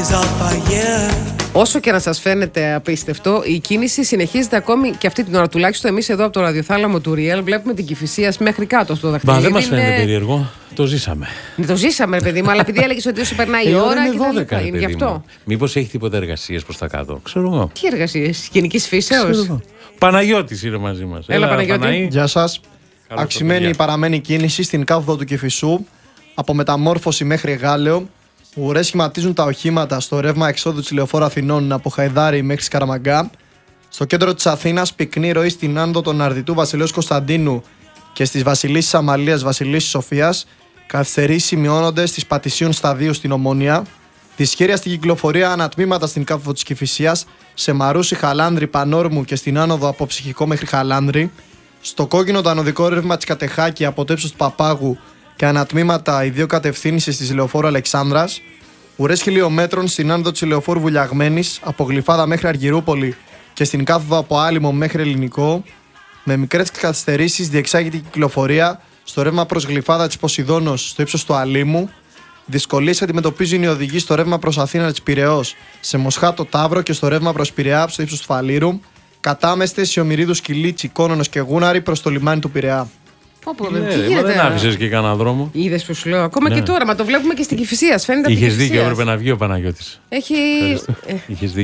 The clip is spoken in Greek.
Όσο και να σας φαίνεται απίστευτο, η κίνηση συνεχίζεται ακόμη και αυτή την ώρα. Τουλάχιστον εμείς εδώ από το ραδιοθάλαμο του Real βλέπουμε την Κηφισίας μέχρι κάτω στο δαχτυλίδι. Μα δεν μας φαίνεται περίεργο. Το ζήσαμε. Το ζήσαμε, ρε παιδί μου, αλλά επειδή έλεγες ότι όσο περνάει η ώρα. Είναι 12, είναι γι' αυτό. Μήπως έχει τίποτα εργασίες προς τα κάτω. Ξέρω εγώ. Τι εργασίες, γενικής φύσεως. Παναγιώτης είναι μαζί μας. Έλα, Παναγιώτη. Παναή. Γεια σας. Καλώς Αυξημένη παραμένει κίνηση στην κάθοδο του Κηφισού. Από Μεταμόρφωση μέχρι Γάλεο. Ουρές σχηματίζουν τα οχήματα στο ρεύμα εξόδου της Λεωφόρου Αθηνών από Χαϊδάρη μέχρι Σκαραμαγκά. Στο κέντρο της Αθήνας, πυκνή ροή στην άνοδο των Αρδιτού Βασιλέως Κωνσταντίνου και στις Βασιλίσσης Αμαλίας Βασιλίσσης Σοφίας. Καθυστερήσεις σημειώνονται στις Πατησίων Σταδίου στην Ομόνια. Δυσχέρεια στην κυκλοφορία ανατμήματα στην κάθοδο της Κηφισίας, σε Μαρούσι, Χαλάνδρη, Πανόρμου και στην άνοδο από Ψυχικό μέχρι Χαλάνδρη. Στο κόκκινο το ανωδικό ρεύμα της Κατεχάκη από το ύψος του Παπάγου και ανατμήματα οι δύο κατευθύνσεις της Λεωφόρου Αλεξάνδρας. Ουρές χιλιομέτρων στην άνοδο της Λεωφόρου Βουλιαγμένης από Γλυφάδα μέχρι Αργυρούπολη και στην κάθοδο από Άλυμο μέχρι Ελληνικό. Με μικρές καθυστερήσεις διεξάγεται η κυκλοφορία στο ρεύμα προς Γλυφάδα της Ποσειδώνος στο ύψος του Αλήμου. Δυσκολίες αντιμετωπίζουν οι οδηγοί στο ρεύμα προς Αθήνα της Πειραιώς, σε Μοσχάτο Ταύρο και στο ρεύμα προς Πειραιά στο ύψος του Φαλήρου. Κατάμεστες Ιωμυρίδου Κιλίτσι, Κόνονος και Γούναρη προς το λιμάνι του Πειραιά. Μα δεν άφησες και κανένα δρόμο. Είδες που σου λέω. Ακόμα και τώρα, μα το βλέπουμε και στην Κηφισίας. Φαίνεται. Είχες δίκιο, έπρεπε να βγει ο Παναγιώτης. Έχει. Είχες δίκιο.